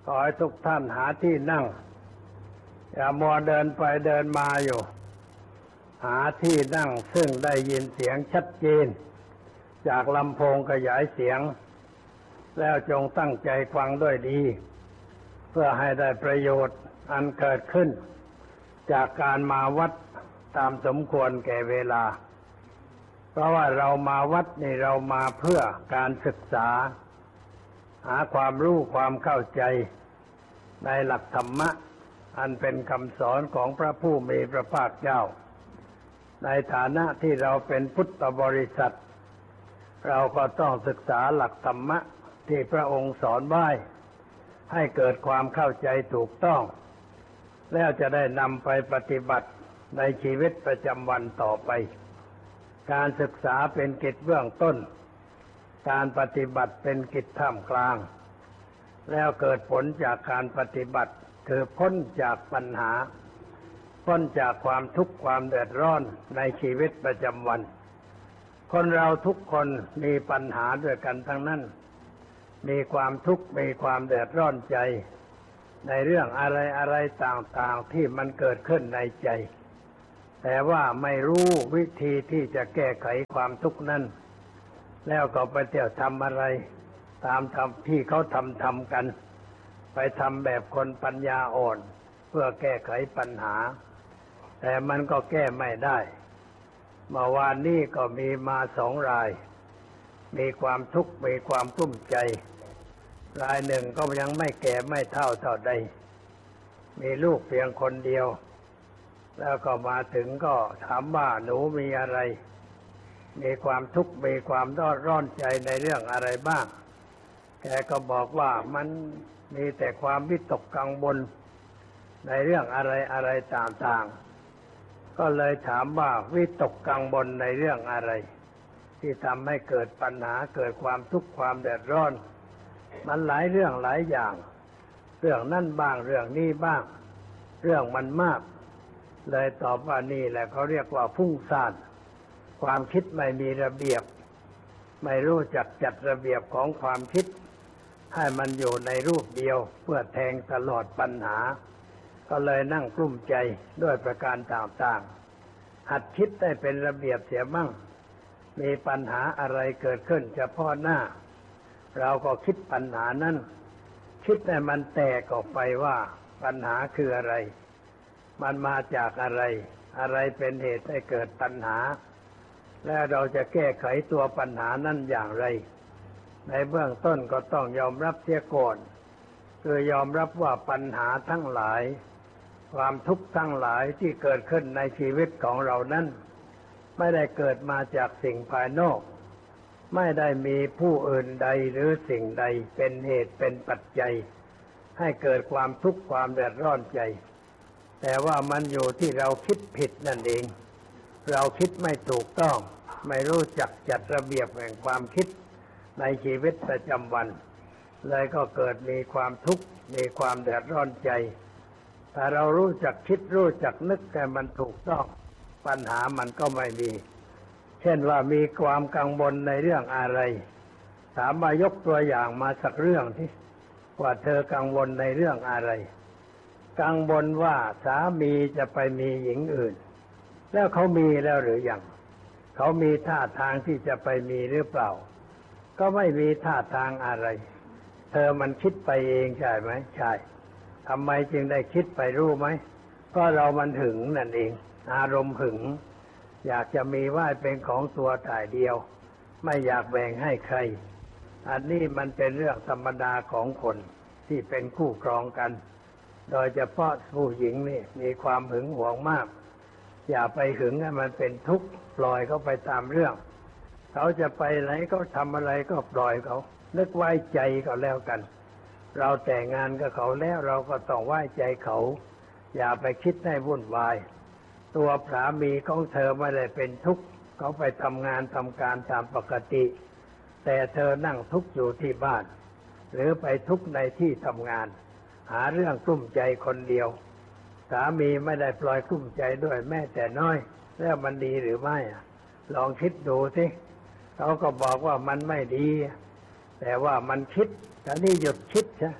ขอให้ทุกท่านหาที่นั่งอย่ามัวเดินไปเดินมาอยู่หาที่นั่งซึ่งได้ยินเสียงชัดเจนจากลำโพงขยายเสียงแล้วจงตั้งใจฟังด้วยดีเพื่อให้ได้ประโยชน์อันเกิดขึ้นจากการมาวัดตามสมควรแก่เวลาเพราะว่าเรามาวัดนี่เรามาเพื่อการศึกษาหาความรู้ความเข้าใจในหลักธรรมะอันเป็นคำสอนของพระผู้มีพระภาคเจ้าในฐานะที่เราเป็นพุทธบริษัทเราก็ต้องศึกษาหลักธรรมะที่พระองค์สอนไว้ให้เกิดความเข้าใจถูกต้องแล้วจะได้นำไปปฏิบัติในชีวิตประจำวันต่อไปการศึกษาเป็นกิจเบื้องต้นการปฏิบัติเป็นกิจท่ามกลางแล้วเกิดผลจากการปฏิบัติคือพ้นจากปัญหาพ้นจากความทุกข์ความเดือดร้อนในชีวิตประจำวันคนเราทุกคนมีปัญหาด้วยกันทั้งนั้นมีความทุกข์มีความเดือดร้อนใจในเรื่องอะไรต่างๆที่มันเกิดขึ้นในใจแต่ว่าไม่รู้วิธีที่จะแก้ไขความทุกข์นั้นแล้วก็ไปเที่ยวทำอะไรตามที่เขาทำกันไปทำแบบคนปัญญาอ่อนเพื่อแก้ไขปัญหาแต่มันก็แก้ไม่ได้เมื่อวานนี้ก็มีมา2 รายมีความทุกข์มีความกลุ้มใจรายหนึ่งก็ยังไม่แก่ไม่เฒ่าเท่าใดมีลูกเพียงคนเดียวแล้วก็มาถึงก็ถามว่าหนูมีอะไรมีความทุกข์มีความร้อนใจในเรื่องอะไรบ้างแกก็บอกว่ามันมีแต่ความวิตกกังวลในเรื่องอะไรต่างๆก็เลยถามว่าวิตกกังวลในเรื่องอะไรที่ทำให้เกิดปัญหาเกิดความทุกข์ความเดือดร้อนมันหลายเรื่องหลายอย่างเรื่องนั่นบ้างเรื่องนี้บ้างเรื่องมันมากเลยตอบว่านี่แหละเขาเรียกว่าฟุ้งซ่านความคิดไม่มีระเบียบไม่รู้จักจัดระเบียบของความคิดให้มันอยู่ในรูปเดียวเพื่อแทงตลอดปัญหาก็เลยนั่งกลุ้มใจด้วยประการต่างๆหัดคิดได้เป็นระเบียบเสียมั่งมีปัญหาอะไรเกิดขึ้นเฉพาะหน้าเราก็คิดปัญหานั้นคิดให้มันแตกออกไปว่าปัญหาคืออะไรมันมาจากอะไรเป็นเหตุให้เกิดปัญหาและเราจะแก้ไขตัวปัญหานั้นอย่างไรในเบื้องต้นก็ต้องยอมรับเสียก่อนคือยอมรับว่าปัญหาทั้งหลายความทุกข์ทั้งหลายที่เกิดขึ้นในชีวิตของเรานั้นไม่ได้เกิดมาจากสิ่งภายนอกไม่ได้มีผู้อื่นใดหรือสิ่งใดเป็นเหตุเป็นปัจจัยให้เกิดความทุกข์ความเดือดร้อนใจแต่ว่ามันอยู่ที่เราคิดผิดนั่นเองเราคิดไม่ถูกต้องไม่รู้จักจัดระเบียบแห่งความคิดในชีวิตประจำวันเลยก็เกิดมีความทุกข์มีความเดือดร้อนใจถ้าเรารู้จักคิดรู้จักนึกแต่มันถูกต้องปัญหามันก็ไม่มีเช่นว่ามีความกังวลในเรื่องอะไรถามมายกตัวอย่างมาสักเรื่องที่ว่าเธอกังวลในเรื่องอะไรกังวลว่าสามีจะไปมีหญิงอื่นแล้วเขามีแล้วหรือยังเขามีท่าทางที่จะไปมีหรือเปล่าก็ไม่มีท่าทางอะไรเธอมันคิดไปเองใช่ไหมใช่ทำไมจึงได้คิดไปรู้ไหมก็เรามันหึงนั่นเองอารมณ์หึงอยากจะมีไว้เป็นของตัวถ่ายเดียวไม่อยากแบ่งให้ใครอันนี้มันเป็นเรื่องธรรมดาของคนที่เป็นคู่ครองกันโดยเฉพาะผู้หญิงนี่มีความหึงหวงมากอย่าไปหึงให้มันเป็นทุกข์ปล่อยเขาไปตามเรื่องเขาจะไปไหนก็ทำอะไรก็ปล่อยเขานึกไว้ใจก็แล้วกันเราแต่งงานกับเขาแล้วเราก็ต้องไว้ใจเขาอย่าไปคิดให้วุ่นวายตัวสามีของเธอไม่ได้เป็นทุกข์เขาไปทำงานทำการตามปกติแต่เธอนั่งทุกข์อยู่ที่บ้านหรือไปทุกข์ในที่ทำงานหาเรื่องกลุ้มใจคนเดียวสามีไม่ได้ปล่อยกลุ้มใจด้วยแม้แต่น้อยแล้วมันดีหรือไม่ลองคิดดูสิเขาก็บอกว่ามันไม่ดีแต่ว่ามันคิดแต่นี่หยุดคิดใช่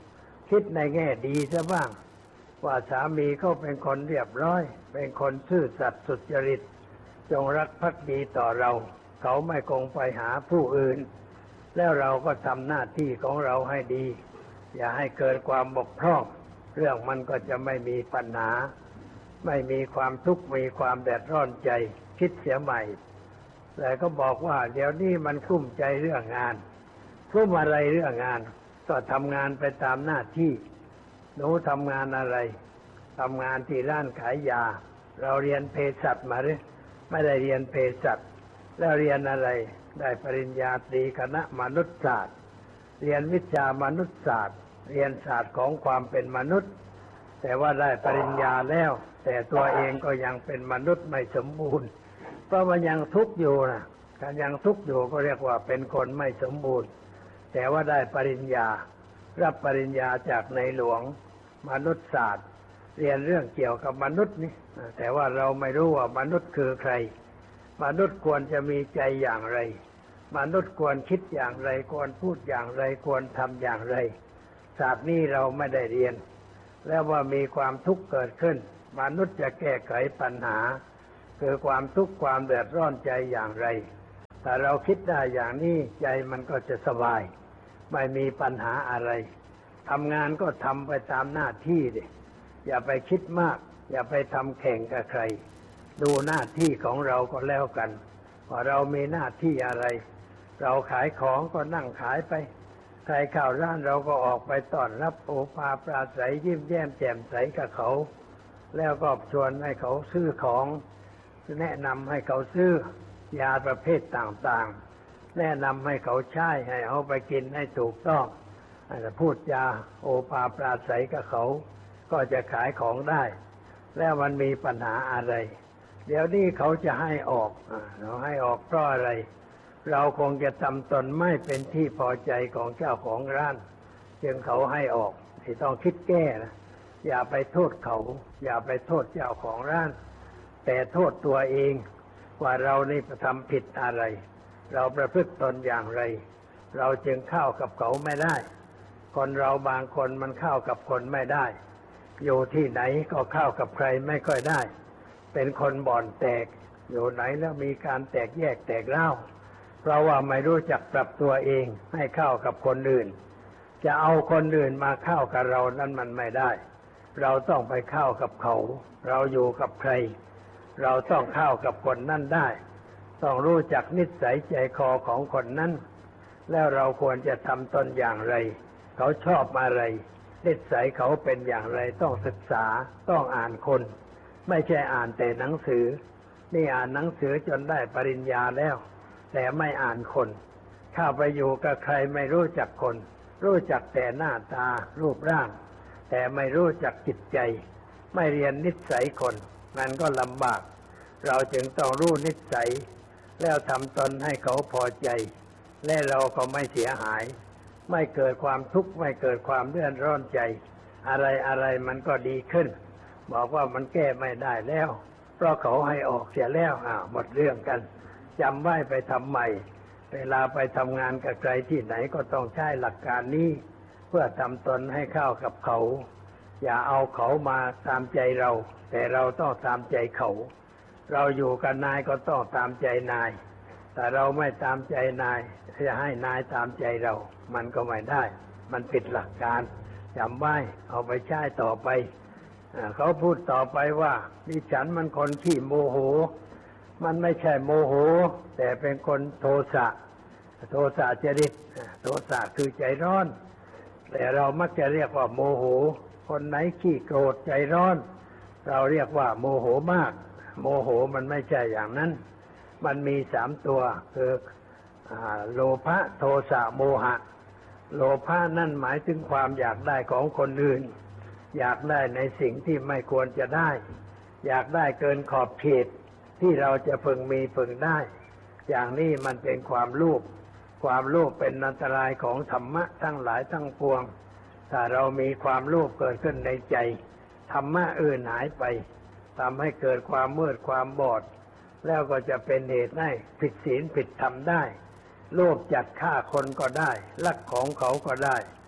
คิดในแง่ดีซะบ้างว่าสามีเขาเป็นคนเรียบร้อยเป็นคนซื่อสัตย์สุจริตจงรักภักดีต่อเราเขาไม่คงไปหาผู้อื่นแล้วเราก็ทำหน้าที่ของเราให้ดีอย่าให้เกิดความบกพร่องเรื่องมันก็จะไม่มีปัญหาไม่มีความทุกข์มีความเดือดร้อนใจคิดเสียใหม่แต่ก็บอกว่าเดี๋ยวนี้มันกลุ้มใจเรื่องงานกลุ้มอะไรเรื่องงานก็ทำงานไปตามหน้าที่หนูทำงานอะไรทำงานที่ร้านขายยาเราเรียนเภสัชมาหรือไม่ได้เรียนเภสัชแล้วเรียนอะไรได้ปริญญาตรีคณะมนุษยศาสตร์เรียนวิชามนุษยศาสตร์เรียนศาสตร์ของความเป็นมนุษย์แต่ว่าได้ปริญญาแล้วแต่ตัวเองก็ยังเป็นมนุษย์ไม่สมบูรณ์เพราะมันยังทุกข์อยู่นะการยังทุกข์อยู่ก็เรียกว่าเป็นคนไม่สมบูรณ์แต่ว่าได้ปริญญารับปริญญาจากในหลวงมนุษยศาสตร์เรียนเรื่องเกี่ยวกับมนุษย์นี่แต่ว่าเราไม่รู้ว่ามนุษย์คือใครมนุษย์ควรจะมีใจอย่างไรมนุษย์ควรคิดอย่างไรควรพูดอย่างไรควรทำอย่างไรศาสตร์นี้เราไม่ได้เรียนแล้วว่ามีความทุกข์เกิดขึ้นมนุษย์จะแก้ไขปัญหาคือความทุกข์ความเดือดร้อนใจอย่างไรถ้าเราคิดได้อย่างนี้ใจมันก็จะสบายไม่มีปัญหาอะไรทำงานก็ทำไปตามหน้าที่ดิอย่าไปคิดมากอย่าไปทำแข่งกับใครดูหน้าที่ของเราก็แล้วกันว่าเรามีหน้าที่อะไรเราขายของก็นั่งขายไปใครเข้าร้านเราก็ออกไปต้อนรับโอภาปราศัยยิ้มแย้มแจ่มใสกับเขาแล้วก็ชวนให้เขาซื้อของแนะนำให้เขาซื้อยาประเภทต่างๆแนะนำให้เขาใช้ให้เอาไปกินให้ถูกต้องพูดจาโอภาปราศัยกับเขาก็จะขายของได้แล้วมันมีปัญหาอะไรเดี๋ยวนี้เขาจะให้ออกเราให้ออกเพราะอะไรเราคงจะทำตนไม่เป็นที่พอใจของเจ้าของร้านจึงเขาให้ออกที่ต้องคิดแก้นะอย่าไปโทษเขาอย่าไปโทษเจ้าของร้านแต่โทษตัวเองว่าเรานี่ทำผิดอะไรเราประพฤติตนอย่างไรเราจึงเข้ากับเขาไม่ได้คนเราบางคนมันเข้ากับคนไม่ได้อยู่ที่ไหนก็เข้ากับใครไม่ค่อยได้เป็นคนบ่อนแตกอยู่ไหนแล้วมีการแตกแยกแตกเล่าเพราะว่าไม่รู้จักปรับตัวเองให้เข้ากับคนอื่นจะเอาคนอื่นมาเข้ากับเรานั้นมันไม่ได้เราต้องไปเข้ากับเขาเราอยู่กับใครเราต้องเข้ากับคนนั้นได้ต้องรู้จักนิสัยใจคอของคนนั้นแล้วเราควรจะทำตนอย่างไรเขาชอบอะไรนิสัยเขาเป็นอย่างไรต้องศึกษาต้องอ่านคนไม่ใช่อ่านแต่หนังสือนี่อ่านหนังสือจนได้ปริญญาแล้วแต่ไม่อ่านคนเข้าไปอยู่กับใครไม่รู้จักคนรู้จักแต่หน้าตารูปร่างแต่ไม่รู้จักจิตใจไม่เรียนนิสัยคนมันก็ลำบากเราจึงต้องรู้นิสัยแล้วทำตนให้เขาพอใจและเราก็ไม่เสียหายไม่เกิดความทุกข์ไม่เกิดความเดือดร้อนใจอะไรมันก็ดีขึ้นบอกว่ามันแก้ไม่ได้แล้วเพราะเขาให้ออกเสียแล้วหมดเรื่องกันจำไว้ไปทำใหม่เวลาไปทำงานกับใครที่ไหนก็ต้องใช้หลักการนี้เพื่อทำตนให้เข้ากับเขาอย่าเอาเขามาตามใจเราแต่เราต้องตามใจเขาเราอยู่กับนายก็ต้องตามใจนายแต่เราไม่ตามใจนายจะให้นายตามใจเรามันก็ไม่ได้มันผิดหลักการจำไว้เอาไปใช้ต่อไปเขาพูดต่อไปว่าดิฉันมันคนขี้โมโหมันไม่ใช่โมโหแต่เป็นคนโทสะจริตโทสะคือใจร้อนแต่เรามักจะเรียกว่าโมโหคนไหนขี้โกรธใจร้อนเราเรียกว่าโมโหมากโมโหมันไม่ใช่อย่างนั้นมันมี3ตัวคือโลภะโทสะโมหะโลภะนั่นหมายถึงความอยากได้ของคนอื่นอยากได้ในสิ่งที่ไม่ควรจะได้อยากได้เกินขอบเขตที่เราจะพึงมีพึงได้อย่างนี้มันเป็นความโลภเป็นอันตรายของธรรมะทั้งหลายทั้งปวงถ้าเรามีความโลภเกิดขึ้นในใจธรรมะอื่นหายไปทำให้เกิดความมืดความบอดแล้วก็จะเป็นเหตุให้ผิดศีลผิดธรรมได้โลภจัดฆ่าคนก็ได้ลักของเขาก็ได้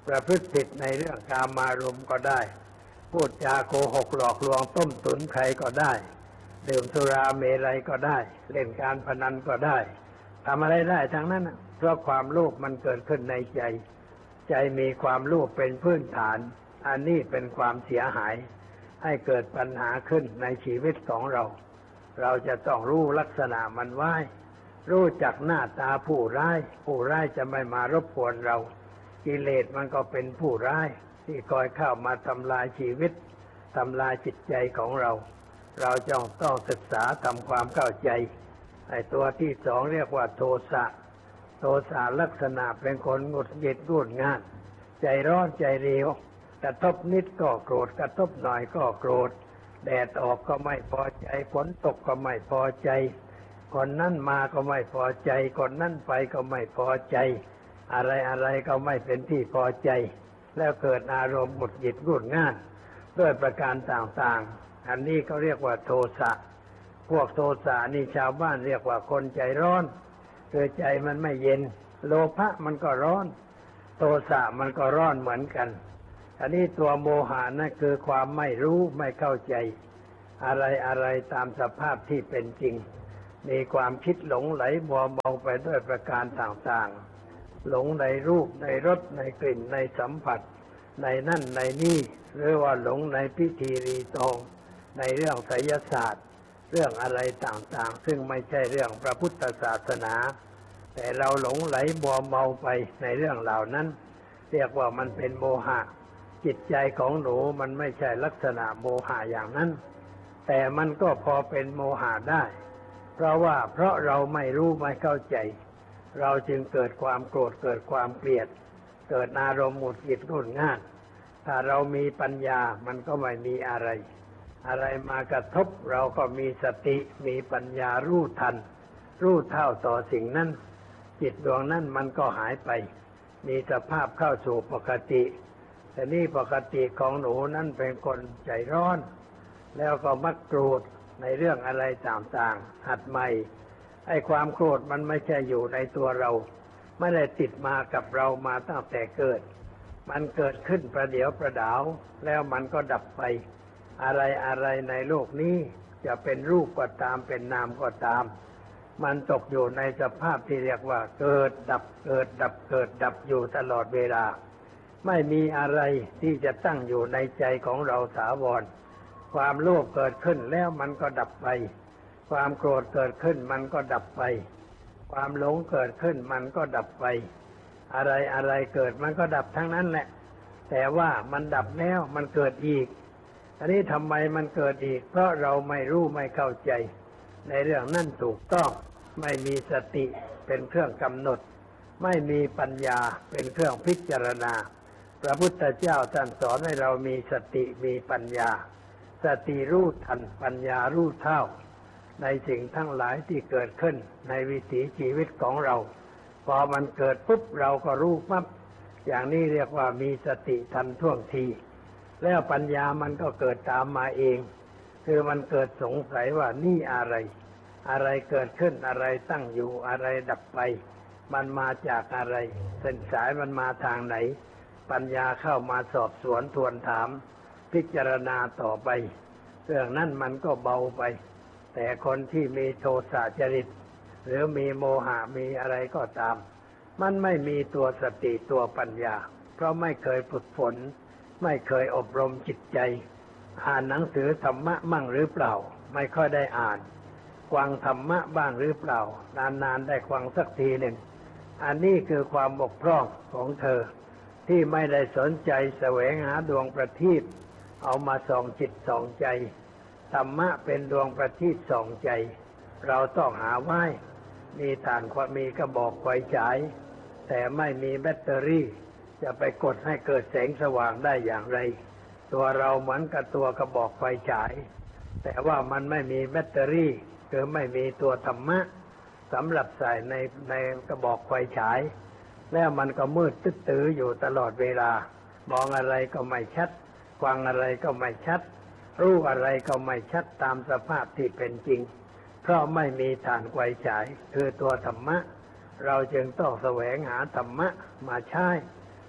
ประพฤติผิดในเรื่องกามารมณ์ก็ได้พูดจาโกหกหลอกลวงต้มตุ๋นใครก็ได้ดื่มสุราเมรัยก็ได้เล่นการพนันก็ได้ทำอะไรได้ทั้งนั้นเพราะความโลภมันเกิดขึ้นในใจใจมีความโลภเป็นพื้นฐานอันนี้เป็นความเสียหายให้เกิดปัญหาขึ้นในชีวิตของเราเราจะต้องรู้ลักษณะมันไว้รู้จักหน้าตาผู้ร้ายจะไม่มารบกวนเรากิเลสมันก็เป็นผู้ร้ายที่คอยเข้ามาทำลายชีวิตทำลายจิตใจของเราเราจะต้องศึกษาทำความเข้าใจไอ้ตัวที่สองเรียกว่าโทสะลักษณะเป็นคนหงุดหงิดรุ่นง่านใจร้อนใจเร็วกระทบนิดก็โกรธกระทบหน่อยก็โกรธแดดออกก็ไม่พอใจฝนตกก็ไม่พอใจคนนั้นมาก็ไม่พอใจคนนั้นไปก็ไม่พอใจอะไรก็ไม่เป็นที่พอใจแล้วเกิดอารมณ์หงุดหงิดรุ่นง่านด้วยประการต่างๆอันนี้เขาเรียกว่าโทสะพวกโทสะนี่ชาวบ้านเรียกว่าคนใจร้อนคือใจมันไม่เย็นโลภะมันก็ร้อนโทสะมันก็ร้อนเหมือนกันอันนี้ตัวโมหะนั่นคือความไม่รู้ไม่เข้าใจอะไรตามสภาพที่เป็นจริงมีความคิดหลงไหลมัวเมาไปด้วยประการต่างๆหลงในรูปในรสในกลิ่นในสัมผัสในนั่นในนี่หรือว่าหลงในพิธีรีตองในเรื่องไสยศาสตร์เรื่องอะไรต่างๆซึ่งไม่ใช่เรื่องพระพุทธศาสนาแต่เราหลงไหลมัวเมาไปในเรื่องเหล่านั้นเรียกว่ามันเป็นโมหะจิตใจของหนูมันไม่ใช่ลักษณะโมหะอย่างนั้นแต่มันก็พอเป็นโมหะได้เพราะเราไม่รู้ไม่เข้าใจเราจึงเกิดความโกรธเกิดความเกลียดเกิดอารมณ์หงุดหงิดรุ่นง่านถ้าเรามีปัญญามันก็ไม่มีอะไรมากระทบเราก็มีสติมีปัญญารู้ทันรู้เท่าต่อสิ่งนั้นจิตดวงนั้นมันก็หายไปมีสภาพเข้าสู่ปกติแต่นี่ปกติของหนูนั้นเป็นคนใจร้อนแล้วก็มักโกรธในเรื่องอะไรต่างๆหัดใหม่ไอ้ความโกรธมันไม่ใช่อยู่ในตัวเราไม่ได้ติดมากับเรามาตั้งแต่เกิดมันเกิดขึ้นประเดี๋ยวประดาวแล้วมันก็ดับไปอะไรในโลกนี้จะเป็นรูปก็ตามเป็นนามก็ตามมันตกอยู่ในสภาพที่เรียกว่าเกิดดับเกิดดับเกิดดับอยู่ตลอดเวลาไม่มีอะไรที่จะตั้งอยู่ในใจของเราถาวรความโลภเกิดขึ้นแล้วมันก็ดับไปความโกรธเกิดขึ้นมันก็ดับไปความหลงเกิดขึ้นมันก็ดับไปอะไรเกิดมันก็ดับทั้งนั้นแหละแต่ว่ามันดับแล้วมันเกิดอีกอันนี้ทำไมมันเกิดอีกเพราะเราไม่รู้ไม่เข้าใจในเรื่องนั้นถูกต้องไม่มีสติเป็นเครื่องกำหนดไม่มีปัญญาเป็นเครื่องพิจารณาพระพุทธเจ้าท่านสอนให้เรามีสติมีปัญญาสติรู้ทันปัญญารู้เท่าในสิ่งทั้งหลายที่เกิดขึ้นในวิถีชีวิตของเราพอมันเกิดปุ๊บเราก็รู้ปั๊บอย่างนี้เรียกว่ามีสติทันท่วงทีแล้วปัญญามันก็เกิดตามมาเองคือมันเกิดสงสัยว่านี่อะไรเกิดขึ้นอะไรตั้งอยู่อะไรดับไปมันมาจากอะไรเส้นสายมันมาทางไหนปัญญาเข้ามาสอบสวนทวนถามพิจารณาต่อไปเรื่องนั้นมันก็เบาไปแต่คนที่มีโทสะจริตหรือมีโมหะมีอะไรก็ตามมันไม่มีตัวสติตัวปัญญาเพราะไม่เคยฝึกฝนไม่เคยอบรมจิตใจอ่านหนังสือธรรมะมั่งหรือเปล่าไม่ค่อยได้อ่านฟังธรรมะบ้างหรือเปล่านานๆได้ฟังสักทีหนึ่งอันนี้คือความบกพร่องของเธอที่ไม่ได้สนใจแสวงหาดวงประทีปเอามาส่องจิตส่องใจธรรมะเป็นดวงประทีปส่องใจเราต้องหาไว้มีฐานความมีกระบอกไฟฉายแต่ไม่มีแบตเตอรี่จะไปกดให้เกิดแสงสว่างได้อย่างไรตัวเราเหมือนกับตัวกระบอกไฟฉายแต่ว่ามันไม่มีแบตเตอรี่คือไม่มีตัวธรรมะสำหรับใส่ในกระบอกไฟฉายแล้วมันก็มืดตื้ออยู่ตลอดเวลามองอะไรก็ไม่ชัดฟังอะไรก็ไม่ชัดรู้อะไรก็ไม่ชัดตามสภาพที่เป็นจริงเพราะไม่มีฐานไฟฉายคือตัวธรรมะเราจึงต้องแสวงหาธรรมะมาใช้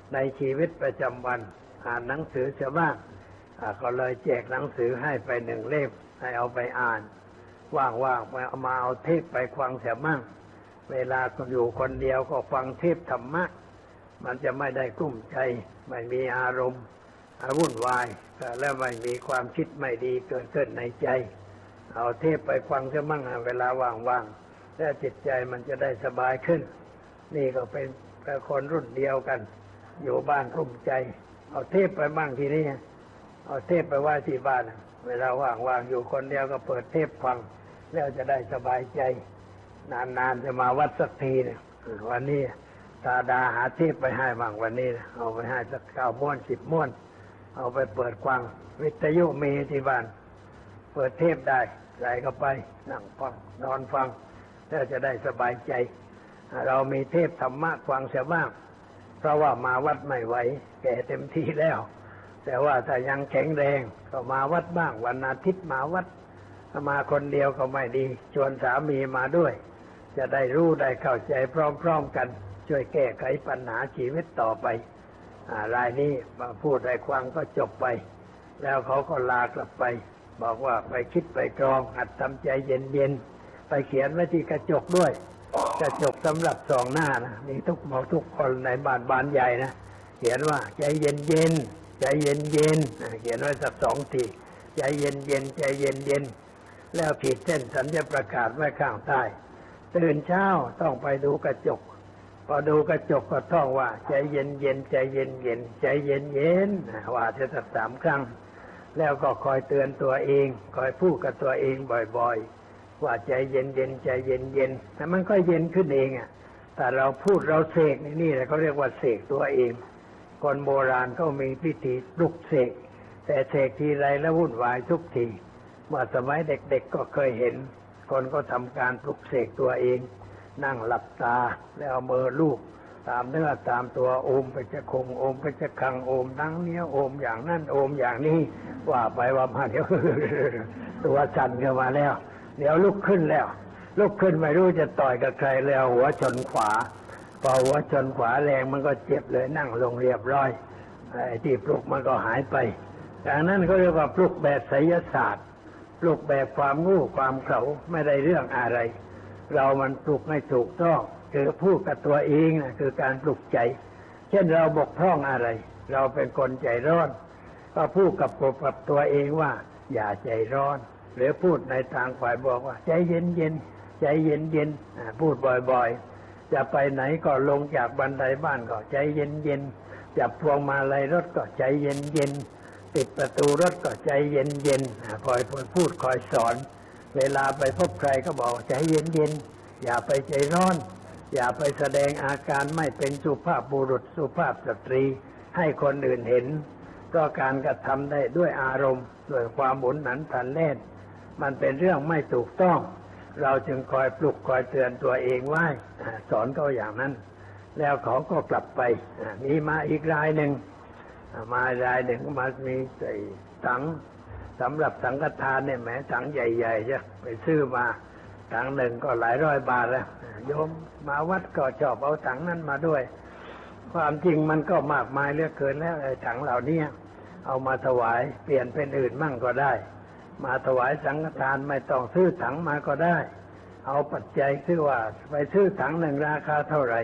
ในชีวิตประจำวันอ่านหนังสือเสียบ้างก็เลยแจกหนังสือให้ไป1 เล่มให้เอาไปอ่านว่างๆไปเอามาเอาเทปไปฟังเสียบ้างเวลาอยู่คนเดียวก็ฟังเทปธรรมะมันจะไม่ได้กลุ้มใจไม่มีอารมณ์วุ่นวายและไม่มีความคิดไม่ดีเกิดขึ้นในใจเอาเทปไปฟังเสียบ้างเวลาว่างๆแล้วจิตใจมันจะได้สบายขึ้นนี่ก็เป็นคนรุ่นเดียวกันอยู่บ้านกลุ้มใจเอาเทปไปบ้างทีนี้เอาเทปไปไว้ที่บ้านเวลาว่างๆอยู่คนเดียวก็เปิดเทปฟังแล้วจะได้สบายใจนานๆจะมาวัดสักทีเนี่ยวันนี้ตาดาหาเทปไปให้บ้างวันนี้เอาไปให้สัก9 ม้วน10 ม้วนเอาไปเปิดฟังวิทยุมีที่บ้านเปิดเทปได้ใส่เข้าไปนั่งฟังนอนฟังแล้วจะได้สบายใจเรามีเทปธรรมะฟังเสียบ้างเพราะว่ามาวัดไม่ไหวแก่เต็มที่แล้วแต่ว่าถ้ายังแข็งแรงก็มาวัดบ้างวันอาทิตย์มาวัดมาคนเดียวก็ไม่ดีชวนสามีมาด้วยจะได้รู้ได้เข้าใจพร้อมๆกันช่วยแก้ไขปัญหาชีวิตต่อไปรายนี้มาพูดได้ฟังก็จบไปแล้วเขาก็ลากลับไปบอกว่าไปคิดไปกรองหัดทำใจเย็นๆไปเขียนไว้ที่กระจกด้วยกระจกสำหรับส่องหน้านะนี่ทุกคนในบ้านใหญ่นะเขียนว่าใจเย็นๆใจเย็นๆเขียนไว้สัก2 ทีใจเย็นๆใจเย็นๆแล้วขีดเส้นสัญประกาศไว้ข้างใต้ตื่นเช้าต้องไปดูกระจกพอดูกระจกก็ท่องว่าใจเย็นๆใจเย็นๆใจเย็นๆว่าจะสัก3 ครั้งแล้วก็คอยเตือนตัวเองคอยพูดกับตัวเองบ่อยๆว่าใจเย็นๆใจเย็นๆแต่มันก็เย็นขึ้นเองแต่เราพูดเราเสกนี่แหละเขาเรียกว่าเสกตัวเองคนโบราณก็มีพิธีปลุกเสกแต่เสกทีไรแล้ววุ่นวายทุกทีเมื่อสมัยเด็กๆก็เคยเห็นคนก็ทำการปลุกเสกตัวเองนั่งหลับตาแล้วเอามือลูบตามเนื้อตามตัวโอมไปจะคงโอมไปจะคังโอมดังเนี้ยโอมอย่างนั้นโอมอย่างนี้ว่าไปว่ามาเดี๋ยวตัวสั่นขึ้นมาแล้วเดี๋ยวลุกขึ้นแล้วลุกขึ้นไม่รู้จะต่อยกับใครแล้วหัวชนขวาพอหัวชนขวาแรงมันก็เจ็บเลยนั่งลงเรียบร้อยไอ้ที่ปลุกมันก็หายไปจากนั้นก็เรียกว่าปลุกแบบไสยศาสตร์ปลุกแบบความงูความเขลาไม่ได้เรื่องอะไรเรามันปลุกให้ถูกต้องคือพูดกับตัวเองนะคือการปลุกใจเช่นเราบกพร่องอะไรเราเป็นคนใจร้อนก็พูดกับตัวเองว่าอย่าใจร้อนหรือพูดในทางฝ่ายบอกว่าใจเย็นๆใจเย็นๆพูดบ่อยๆจะไปไหนก็ลงจากบันไดบ้านก็ใจเย็นๆจับพวงมาลัยรถก็ใจเย็นๆปิดประตูรถก็ใจเย็นๆคอยพูดคอยสอนเวลาไปพบใครก็บอกใจเย็นๆอย่าไปใจร้อนอย่าไปแสดงอาการไม่เป็นสุภาพบุรุษสุภาพสตรีให้คนอื่นเห็นเพราะการกระทำได้ด้วยอารมณ์ด้วยความหมุนหนันพลันแล่นมันเป็นเรื่องไม่ถูกต้องเราจึงคอยปลุกคอยเตือนตัวเองไว้สอนเขาอย่างนั้นแล้วเขาก็กลับไปมีมาอีกรายหนึ่งมามีใส่ถังสำหรับสังฆทานเนี่ยแหมถังใหญ่ๆใช่ไปซื้อมาถังหนึ่งก็หลายร้อยบาทแล้วโยมมาวัดก็ชอบเอาถังนั้นมาด้วยความจริงมันก็มากมายเหลือเกินแล้วไอ้ถังเหล่านี้เอามาถวายเปลี่ยนเป็นอื่นมั่งก็ได้มาถวายสังฆทานไม่ต้องซื้อถังมาก็ได้เอาปัจจัยซื้อว่าไปซื้อถังหนึ่งราคาเท่าไหร่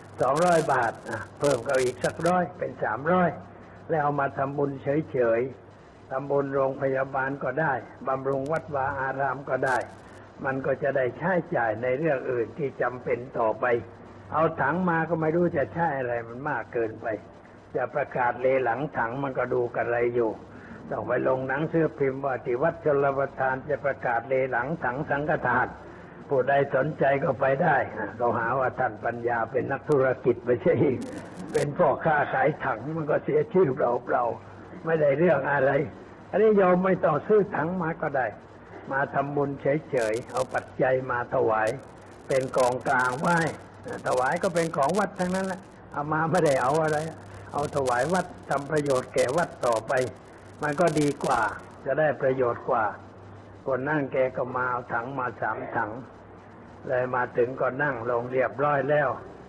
200 บาทเพิ่มก็อีกสัก100เป็น300แล้วเอามาทำบุญเฉยๆทำบุญโรงพยาบาลก็ได้บำรุงวัดวาอารามก็ได้มันก็จะได้ใช้จ่ายในเรื่องอื่นที่จำเป็นต่อไปเอาถังมาก็ไม่รู้จะใช้อะไรมันมากเกินไปจะประกาศเลหลังถังมันก็ดูกันอะไรอยู่ต้องไปลงหนังสือพิมพ์ว่าที่วัดชลประทานจะประกาศเลหลังถังสังฆทานผู้ใดสนใจก็ไปได้เขาหาว่าท่านปัญญาเป็นนักธุรกิจไม่ใช่เป็นพ่อค้าขายถังมันก็เสียชื่อเปล่าๆไม่ได้เรื่องอะไรอันนี้โยมไม่ต้องซื้อถังมาก็ได้มาทำบุญเฉยๆเอาปัจจัยมาถวายเป็นกองกลางไหว้ถวายก็เป็นของวัดทั้งนั้นแหละเอามาไม่ได้เอาอะไรเอาถวายวัดทำประโยชน์แก่วัดต่อไปมันก็ดีกว่าจะได้ประโยชน์กว่าคนนั่งแกก็มาเอาถังมา3 ถังเลยมาถึงก็นั่งลงเรียบร้อยแล้ว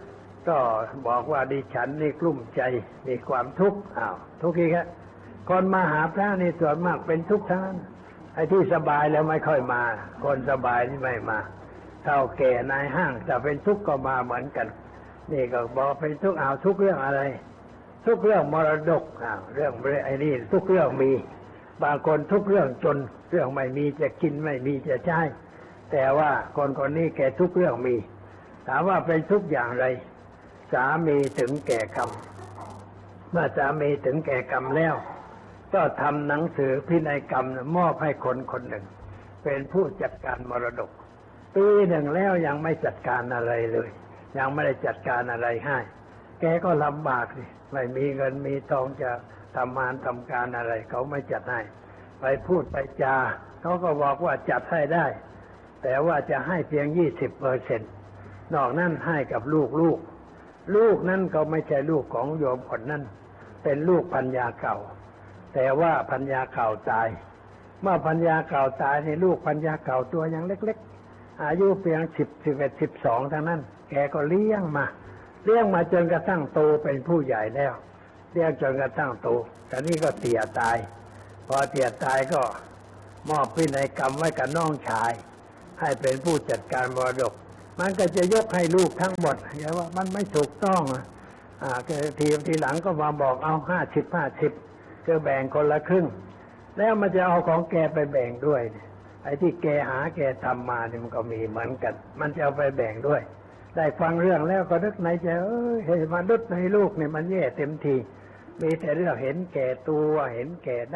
ก็บอกว่าดิฉันนี่กลุ้มใจมีความทุกข์ทุกข์อีกครับคนมาหาพระนี่ส่วนมากเป็นทุกข์ทั้งนั้นไอ้ที่สบายแล้วไม่ค่อยมาคนสบายนี่ไม่มาเฒ่าแก่นายห้างจะเป็นทุกข์ก็มาเหมือนกันนี่ก็บอกเป็นทุกข์ทุกข์เรื่องอะไรทุกข์เรื่องมรดกเรื่องไอ้นี่ทุกข์เรื่องมีบางคนทุกข์เรื่องจนเรื่องไม่มีจะกินไม่มีจะใช้แต่ว่าคนคนนี้แกทุกข์เรื่องมีถามว่าเป็นทุกข์อย่างไรสามีถึงแก่กรรมเมื่อสามีถึงแก่กรรมแล้วก็ทำหนังสือพินัยกรรมมอบให้คนคนหนึ่งเป็นผู้จัดการมรดกปีหนึ่งแล้วยังไม่จัดการอะไรเลยยังไม่ได้จัดการอะไรให้แกก็ลำบากสิไม่มีเงินมีทองจะทำงานทำการอะไรเขาไม่จัดให้ไปพูดไปจาเขาก็บอกว่าจัดให้ได้แต่ว่าจะให้เพียง 20%นอกนั้นให้กับลูกนั้นก็ไม่ใช่ลูกของโยมคนนั้นเป็นลูกภรรยาเก่าแต่ว่าภรรยาเก่าตายเมื่อภรรยาเก่าตายในลูกภรรยาเก่าตัวยังเล็กๆอายุเพียง10 11 12ทั้งนั้นแกก็เลี้ยงมาจนกระทั่งโตเป็นผู้ใหญ่แล้วเลี้ยงจนกระทั่งโตแต่นี่ก็เตี่ยตายพอเตี่ยตายก็มอบพินัยกรรมไว้กับน้องชายให้เป็นผู้จัดการมรดกมันก็จะยกให้ลูกทั้งหมดอย่าว่ามันไม่ถูกต้องทีหลังก็มาบอกเอา50ก็แบ่งคนละครึ่งแล้วมันจะเอาของแกไปแบ่งด้วยไอ้ที่แกหาแกทำมาเนี่ยมันก็มีเหมือนกันมันจะเอาไปแบ่งด้วยได้ฟังเรื่องแล้วก็นึกในใจเห็นมนุษย์ในลูกเนี่ยมันแย่เต็มทีมีแต่เรื่องเห็นแก่ตัวเห็นแก่